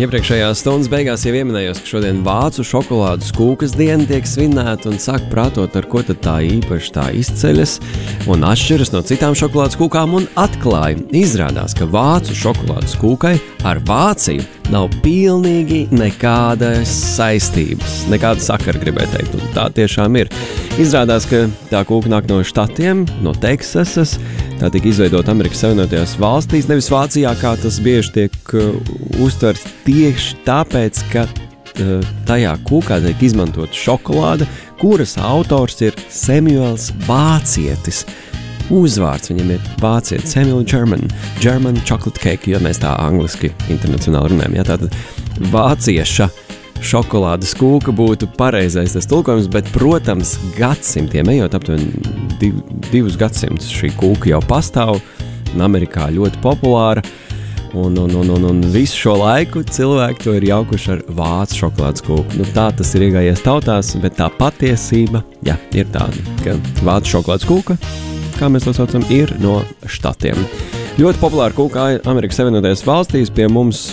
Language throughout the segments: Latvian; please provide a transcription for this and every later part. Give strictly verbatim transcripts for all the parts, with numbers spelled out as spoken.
iepriekšējās stundas beigās jau ieminējos, ka šodien vācu šokolādes kūkas diena tiek svinēta un sāk prātot, ar ko tad tā īpaši tā izceļas un atšķiras no citām šokolādes kūkām un atklāja. Izrādās, ka vācu šokolādes kūkai ar Vāciju nav pilnīgi nekādas saistības, nekāda sakara, gribēju teikt, un tā tiešām ir. Izrādās, ka tā kūka nāk no štatiem, no Teksasas. Tā tika izveidota Amerikas Savienotajās valstīs, nevis Vācijā, kā tas bieži tiek uh, uztverts tieši tāpēc, ka uh, tajā kūkā tiek izmantota šokolāde, kuras autors ir Samuels Vācietis. Uzvārds viņam ir Vācietis, Samuel German, German chocolate cake, jo mēs tā angliski internacionāli runājam. Jā, tātad vācieša šokolādes kūka būtu pareizais tas tulkojums, bet, protams, gadsimtiem ejot aptuveni div, divus gadsimtus šī kūka jau pastāv un Amerikā ļoti populāra un, un, un, un, un visu šo laiku cilvēki to ir jaukuši ar vācu šokolādes kūku. Nu, tā tas ir iegājies tautās, bet tā patiesība, jā, ir tāda, ka vācu šokolādes kūka, kā mēs to saucam, ir no štatiem. Ļoti populāra kūka Amerikas Savienotajās valstīs pie mums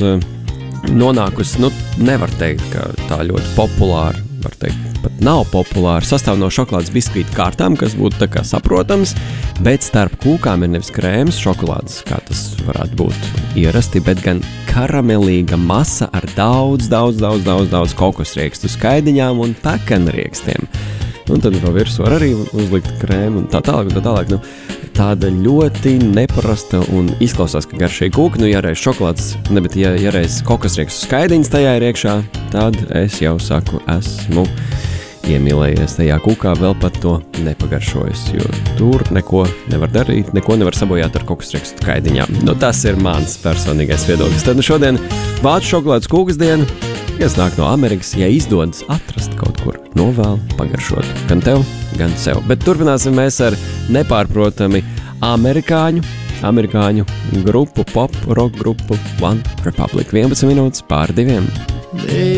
nonākusi, nu, nevar teikt, ka tā ļoti populāra, var teikt, pat nav populāra, sastāv no šokolādes biskvītu kārtām, kas būtu tā kā saprotams, bet starp kūkām ir nevis krēms šokolādes, kā tas varētu būt ierasti, bet gan karamelīga masa ar daudz, daudz, daudz, daudz, daudz kokosriekstu skaidiņām un pekanriekstiem. Un tad pa virsmu var arī uzlikt krēmu un tā tālāk, un tā tālāk, nu, tāda ļoti neparasta un izklausās, ka garšīga kūka, nu, ja reiz šokolādes, ne, bet ja, ja reiz kokosriekstu skaidiņas tajā ir iekšā, tad es jau saku, esmu iemīlējies tajā kūkā, vēl pat to nepagaršojis, jo tur neko nevar darīt, neko nevar sabojāt ar kokosriekstu skaidiņām. Nu, tas ir mans personīgais viedoklis. Tad nu šodien vācu šokolādes kūkas diena, kas nāk no Amerikas, ja izdodas atrast kaut kur novēl pagaršot gan tev, gan sev. Bet turpināsim mēs ar nepārprotami amerikāņu, amerikāņu grupu, pop rock grupu One Republic. vienpadsmit minūtes pār diviem.